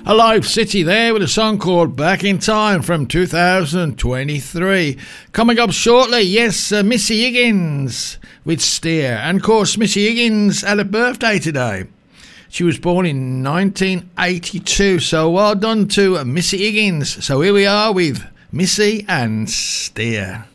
Alive City there with a song called Back in Time from 2023. Coming up shortly, yes, Missy Higgins with Steer. And of course, Missy Higgins had a birthday today. She was born in 1982, so well done to Missy Higgins. So here we are with Missy and Steer.